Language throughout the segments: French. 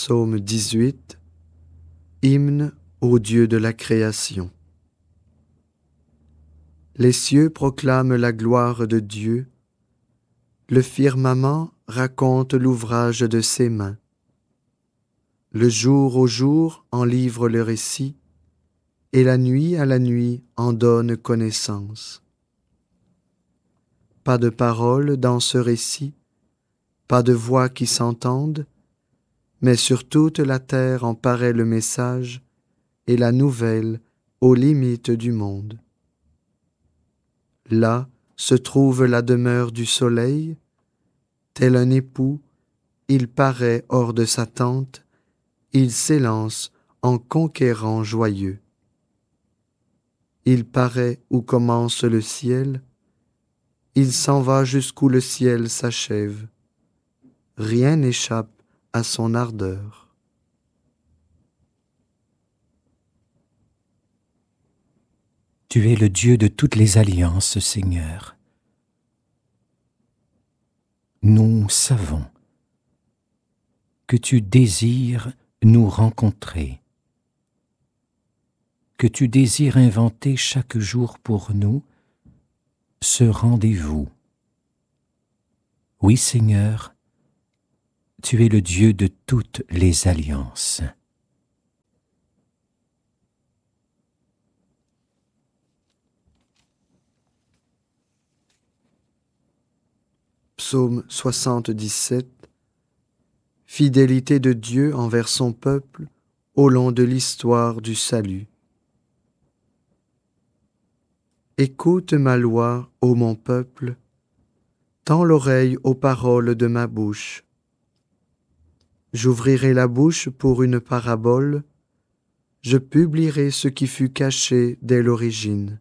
Psaume 18, hymne au Dieu de la création. Les cieux proclament la gloire de Dieu, le firmament raconte l'ouvrage de ses mains. Le jour au jour en livre le récit, et la nuit à la nuit en donne connaissance. Pas de parole dans ce récit, pas de voix qui s'entendent, mais sur toute la terre en paraît le message et la nouvelle aux limites du monde. Là se trouve la demeure du soleil, tel un époux, il paraît hors de sa tente, il s'élance en conquérant joyeux. Il paraît où commence le ciel, il s'en va jusqu'où le ciel s'achève. Rien n'échappe à son ardeur. Tu es le Dieu de toutes les alliances, Seigneur. Nous savons que tu désires nous rencontrer, que tu désires inventer chaque jour pour nous ce rendez-vous. Oui, Seigneur, tu es le Dieu de toutes les alliances. Psaume 77. Fidélité de Dieu envers son peuple au long de l'histoire du salut. Écoute ma loi, ô mon peuple, tends l'oreille aux paroles de ma bouche. J'ouvrirai la bouche pour une parabole, je publierai ce qui fut caché dès l'origine.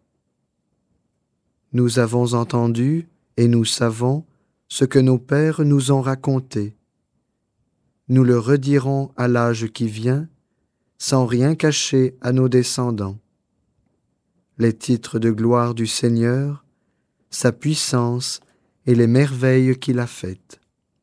Nous avons entendu et nous savons ce que nos pères nous ont raconté. Nous le redirons à l'âge qui vient, sans rien cacher à nos descendants. Les titres de gloire du Seigneur, sa puissance et les merveilles qu'il a faites.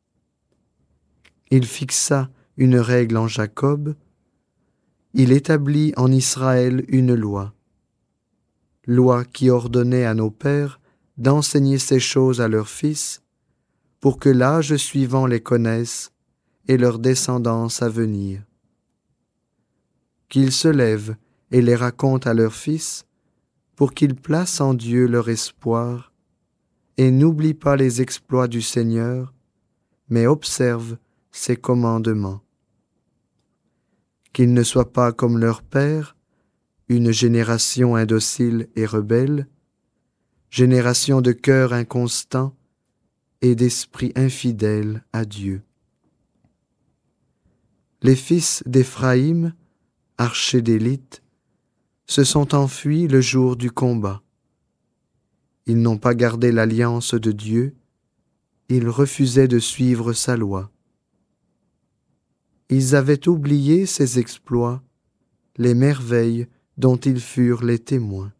Il fixa une règle en Jacob, il établit en Israël une loi qui ordonnait à nos pères d'enseigner ces choses à leurs fils, pour que l'âge suivant les connaisse et leur descendance à venir. Qu'ils se lèvent et les racontent à leurs fils, pour qu'ils placent en Dieu leur espoir, et n'oublient pas les exploits du Seigneur, mais observent ses commandements. Qu'ils ne soient pas comme leur père, une génération indocile et rebelle, génération de cœur inconstant et d'esprit infidèle à Dieu. Les fils d'Éphraïm, archers d'élite, se sont enfuis le jour du combat. Ils n'ont pas gardé l'alliance de Dieu, ils refusaient de suivre sa loi. Ils avaient oublié ses exploits, les merveilles dont ils furent les témoins.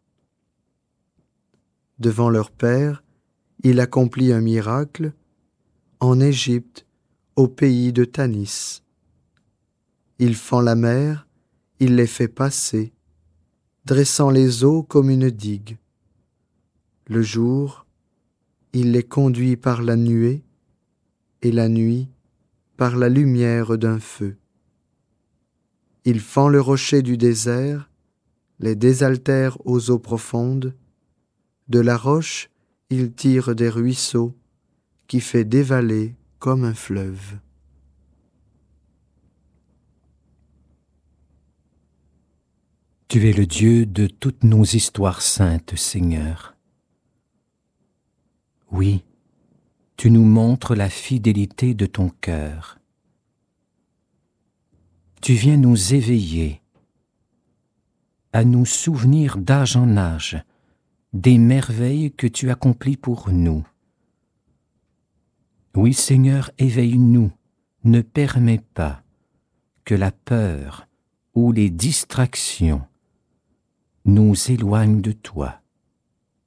Devant leur père, il accomplit un miracle, en Égypte, au pays de Tanis. Il fend la mer, il les fait passer, dressant les eaux comme une digue. Le jour, il les conduit par la nuée, et la nuit, par la lumière d'un feu. Il fend le rocher du désert, les désaltère aux eaux profondes. De la roche, il tire des ruisseaux, qui fait dévaler comme un fleuve. Tu es le Dieu de toutes nos histoires saintes, Seigneur. Oui, tu nous montres la fidélité de ton cœur. Tu viens nous éveiller, à nous souvenir d'âge en âge des merveilles que tu accomplis pour nous. Oui, Seigneur, éveille-nous, ne permets pas que la peur ou les distractions nous éloignent de toi.